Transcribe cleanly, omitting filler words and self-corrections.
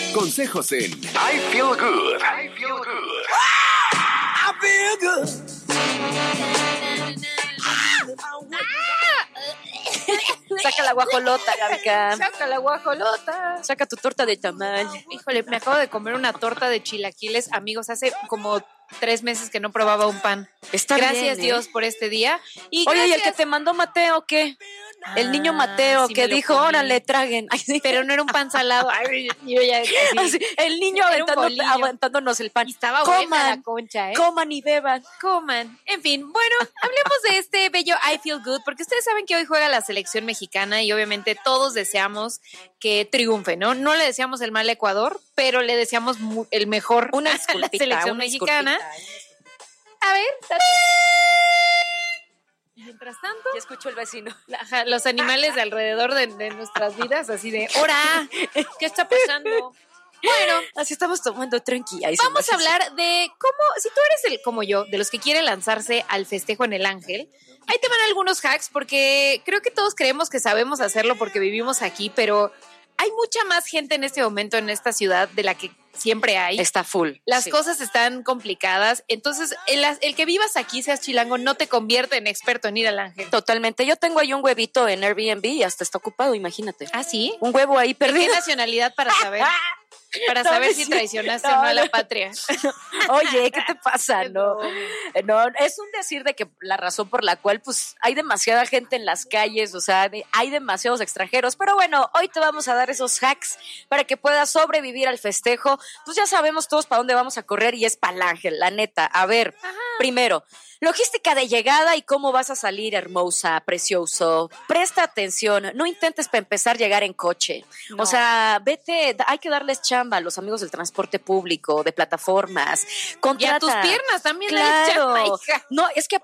Consejos en I Feel Good. I Feel Good. I Feel Good. Saca la guajolota, Gabica. Saca la guajolota. Saca tu torta de tamal. Híjole, me acabo de comer una torta de chilaquiles, amigos, hace como 3 meses que no probaba un pan. Está Gracias bien, Dios por este día. Y oye, ¿y el gracias- que te mandó Mateo qué? El niño Mateo sí que me lo dijo, comí. órale, traguen. Ay, sí. Pero no era un pan salado. Ay, yo ya así. Así, el niño Era un bolillo. aventándonos el pan. Y estaba buena Coman, la concha, ¿eh? coman y beban. Coman. En fin, bueno, hablemos de este bello I Feel Good, porque ustedes saben que hoy juega la selección mexicana y obviamente todos deseamos que triunfe, ¿no? No le deseamos el mal a Ecuador, pero le deseamos el mejor Una a la disculpita, selección una mexicana. A ver, mientras tanto, Ya escucho el vecino. ajá, los animales de alrededor de nuestras vidas, así de, ¡hora! ¿Qué está pasando? Bueno, Así estamos tomando tranquila. vamos a hablar de cómo, si tú eres como yo, de los que quieren lanzarse al festejo en el Ángel, ahí te van algunos hacks, porque creo que todos creemos que sabemos hacerlo porque vivimos aquí, pero hay mucha más gente en este momento en esta ciudad de la que siempre hay. Está full. Las sí. cosas están complicadas, entonces el que vivas aquí, seas chilango, no te convierte en experto en ir al Ángel. Totalmente. Yo tengo ahí un huevito en Airbnb y hasta está ocupado, imagínate. ¿Ah, sí? Un huevo ahí ¿Qué perdido. nacionalidad para saber? Para No, saber sí. si traicionaste o no a la patria. Oye, ¿qué te pasa? Qué No, broma. no, es un decir de que la razón por la cual pues hay demasiada gente en las calles, o sea, hay demasiados extranjeros, pero bueno, hoy te vamos a dar esos hacks para que puedas sobrevivir al festejo. Pues ya sabemos todos para dónde vamos a correr y es para el Ángel, la neta. A ver, primero, logística de llegada y cómo vas a salir, hermosa, precioso. Presta atención, no intentes para empezar llegar en coche. No. O sea, vete, hay que darles chamba a los amigos del transporte público, de plataformas. Y a Contrata. tus piernas también Claro. hay chamba, hija. No, es que